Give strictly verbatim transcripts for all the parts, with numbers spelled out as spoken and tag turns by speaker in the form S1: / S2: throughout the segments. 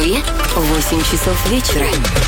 S1: Москве восемь часов вечера.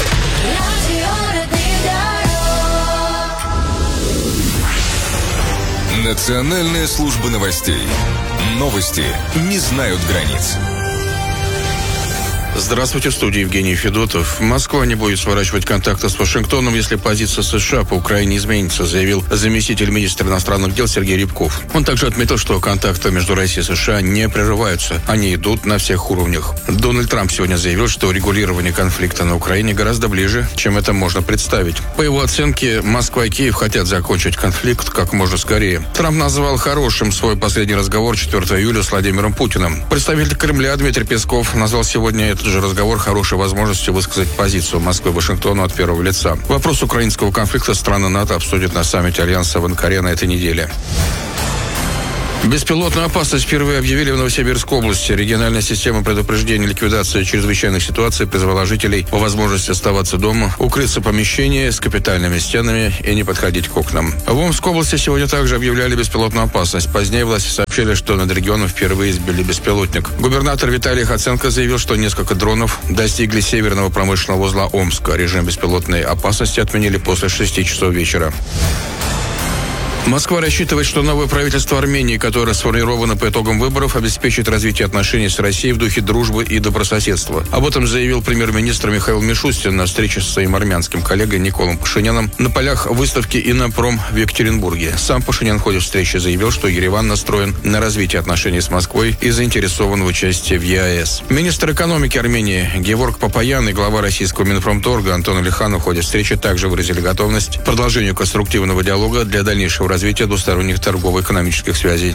S2: Национальная служба новостей. Новости не знают границ.
S3: Здравствуйте, в студии Евгений Федотов. Москва не будет сворачивать контакты с Вашингтоном, если позиция США по Украине изменится, заявил заместитель министра иностранных дел Сергей Рябков. Он также отметил, что контакты между Россией и США не прерываются, они идут на всех уровнях. Дональд Трамп сегодня заявил, что регулирование конфликта на Украине гораздо ближе, чем это можно представить. По его оценке, Москва и Киев хотят закончить конфликт как можно скорее. Трамп назвал хорошим свой последний разговор четвёртого июля с Владимиром Путиным. Представитель Кремля Дмитрий Песков назвал сегодня этот же разговор хорошей возможностью высказать позицию Москвы и Вашингтону от первого лица. Вопрос украинского конфликта страны НАТО обсудят на саммите Альянса в Анкаре на этой неделе. Беспилотную опасность впервые объявили в Новосибирской области. Региональная система предупреждения и ликвидации чрезвычайных ситуаций призвала жителей по возможности оставаться дома, укрыться в помещении с капитальными стенами и не подходить к окнам. В Омской области сегодня также объявляли беспилотную опасность. Позднее власти сообщили, что над регионом впервые сбили беспилотник. Губернатор Виталий Хоценко заявил, что несколько дронов достигли северного промышленного узла Омска. Режим беспилотной опасности отменили после шести часов вечера. Москва рассчитывает, что новое правительство Армении, которое сформировано по итогам выборов, обеспечит развитие отношений с Россией в духе дружбы и добрососедства. Об этом заявил премьер-министр Михаил Мишустин на встрече со своим армянским коллегой Николом Пашиняном на полях выставки «Иннопром» в Екатеринбурге. Сам Пашинян в ходе встречи заявил, что Ереван настроен на развитие отношений с Москвой и заинтересован в участии в ЕАЭС. Министр экономики Армении Геворг Папаян и глава российского Минпромторга Антон Алиханов в ходе встречи также выразили готовность к продолжению конструктивного диалога для дальнейшего развития двусторонних торгово-экономических связей.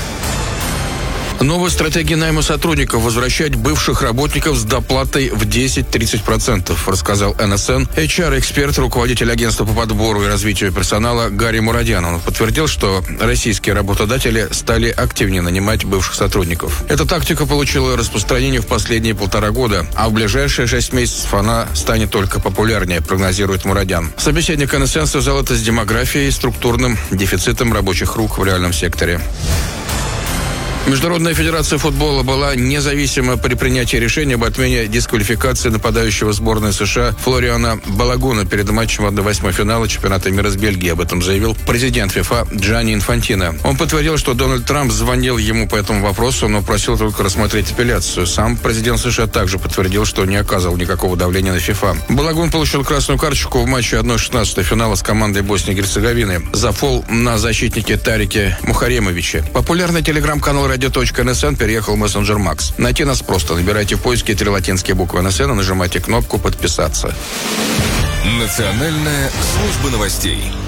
S3: Новая стратегия найма сотрудников: возвращать бывших работников с доплатой в десять-тридцать процентов, рассказал эн эс эн эйч ар-эксперт, руководитель агентства по подбору и развитию персонала Гарри Мурадян. Он подтвердил, что российские работодатели стали активнее нанимать бывших сотрудников. Эта тактика получила распространение в последние полтора года, а в ближайшие шесть месяцев она станет только популярнее, прогнозирует Мурадян. Собеседник эн эс эн связал это с демографией и структурным дефицитом рабочих рук в реальном секторе. Международная федерация футбола была независима при принятии решения об отмене дисквалификации нападающего сборной США Флориана Балагуна перед матчем одна восьмой финала чемпионата мира с Бельгией. Об этом заявил президент ФИФА Джанни Инфантино. Он подтвердил, что Дональд Трамп звонил ему по этому вопросу, но просил только рассмотреть апелляцию. Сам президент США также подтвердил, что не оказывал никакого давления на ФИФА. Балагун получил красную карточку в матче одна шестнадцатая финала с командой Боснии и Герцеговины за фол на защитнике Тарике Мухаремовиче. Популярный телеграм-канал радио.нсн переехал в мессенджер Макс. Найти нас просто. Набирайте в поиске три латинские буквы эн эс эн и нажимайте кнопку «Подписаться».
S2: Национальная служба новостей.